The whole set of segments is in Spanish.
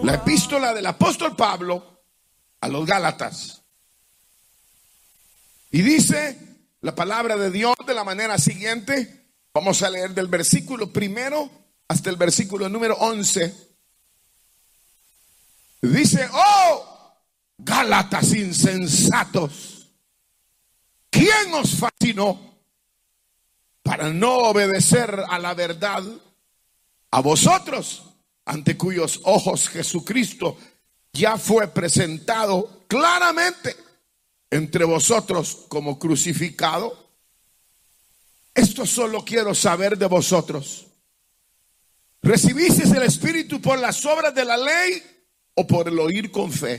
La epístola del apóstol Pablo a los Gálatas. Y dice la palabra de Dios de la manera siguiente. Vamos a leer del versículo primero hasta el versículo número 11. Dice: oh, Gálatas insensatos, ¿quién os fascinó para no obedecer a la verdad? A vosotros, ante cuyos ojos Jesucristo ya fue presentado claramente entre vosotros como crucificado. Esto solo quiero saber de vosotros: ¿recibisteis el Espíritu por las obras de la ley o por el oír con fe?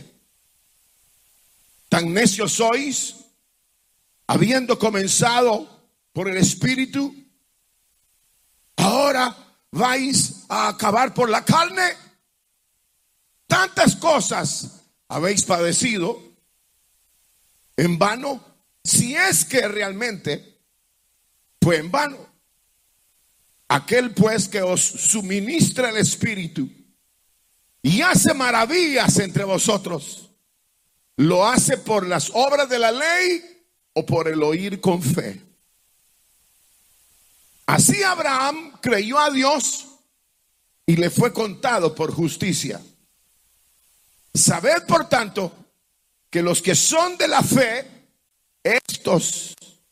¿Tan necios sois, habiendo comenzado por el Espíritu, ahora vais a acabar por la carne? Tantas cosas habéis padecido en vano, si es que realmente fue en vano. Aquel pues que os suministra el Espíritu y hace maravillas entre vosotros, ¿lo hace por las obras de la ley o por el oír con fe? Así Abraham creyó a Dios y le fue contado por justicia. Sabed por tanto que los que son de la fe, estos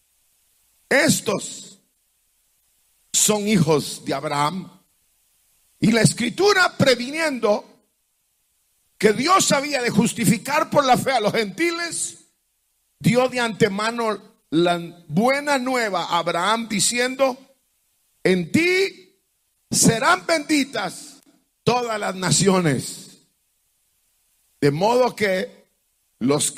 son hijos de Abraham. Y la Escritura, previniendo que Dios había de justificar por la fe a los gentiles, dio de antemano la buena nueva a Abraham, diciendo: en ti serán benditas todas las naciones. De modo que los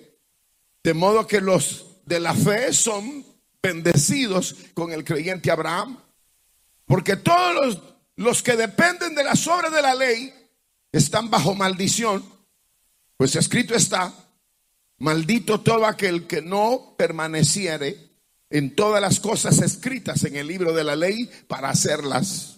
de la fe son bendecidos con el creyente Abraham. Porque todos los que dependen de las obras de la ley están bajo maldición. Pues escrito está: maldito todo aquel que no permaneciere en todas las cosas escritas en el libro de la ley para hacerlas.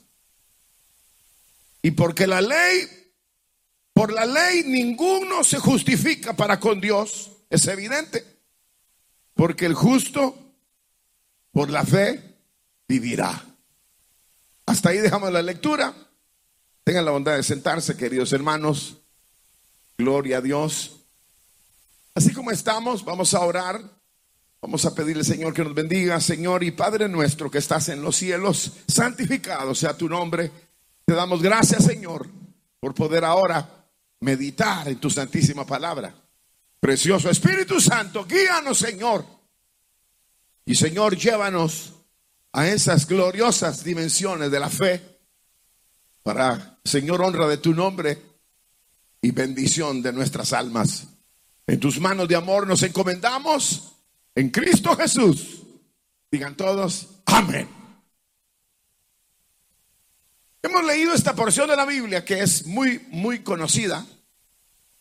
Y porque por la ley ninguno se justifica para con Dios, es evidente, porque el justo por la fe vivirá. Hasta ahí dejamos la lectura. Tengan la bondad de sentarse, queridos hermanos. Gloria a Dios. Así como estamos, vamos a orar. Vamos a pedirle al Señor que nos bendiga. Señor y Padre nuestro que estás en los cielos, santificado sea tu nombre. Te damos gracias, Señor, por poder ahora meditar en tu santísima palabra. Precioso Espíritu Santo, guíanos, Señor. Y Señor, llévanos a esas gloriosas dimensiones de la fe, para, Señor, honra de tu nombre y bendición de nuestras almas. En tus manos de amor nos encomendamos, en Cristo Jesús. Digan todos, amén. Hemos leído esta porción de la Biblia que es muy, muy conocida.